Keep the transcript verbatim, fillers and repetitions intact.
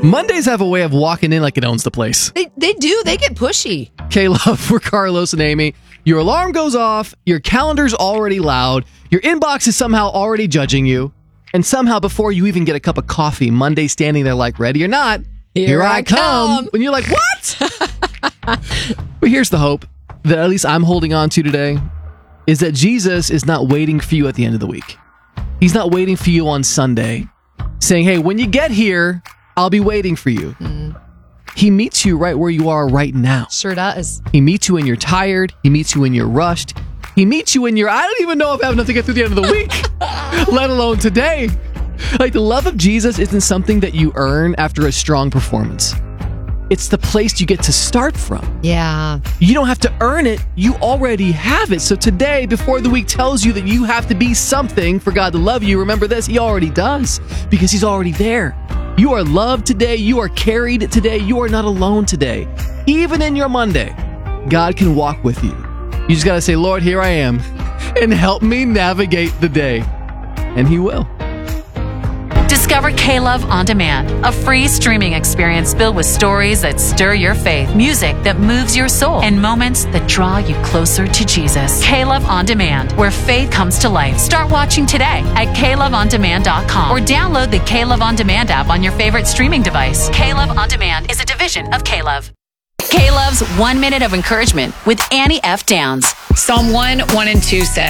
Mondays have a way of walking in like it owns the place. They they do. They get pushy. K-Love, we're Carlos and Amy. Your alarm goes off. Your calendar's already loud. Your inbox is somehow already judging you. And somehow before you even get a cup of coffee, Monday's standing there like, ready or not, here, here I, I come. come. And you're like, what? But here's the hope that at least I'm holding on to today is that Jesus is not waiting for you at the end of the week. He's not waiting for you on Sunday saying, hey, when you get here, I'll be waiting for you. Mm. He meets you right where you are right now. Sure does. He meets you when you're tired. He meets you when you're rushed. He meets you when you're, I don't even know if I have enough to get through the end of the week, let alone today. Like, the love of Jesus isn't something that you earn after a strong performance. It's the place you get to start from. Yeah. You don't have to earn it. You already have it. So today, before the week tells you that you have to be something for God to love you, remember this, he already does, because he's already there. You are loved today. You are carried today. You are not alone today. Even in your Monday, God can walk with you. You just got to say, Lord, here I am, and help me navigate the day. And he will. Discover K-Love On Demand, a free streaming experience filled with stories that stir your faith, music that moves your soul, and moments that draw you closer to Jesus. K-Love On Demand, where faith comes to life. Start watching today at K Love On Demand dot com or download the K-Love On Demand app on your favorite streaming device. K-Love On Demand is a division of K-Love. K-Love's One Minute of Encouragement with Annie F. Downs. Psalm one, one and two says,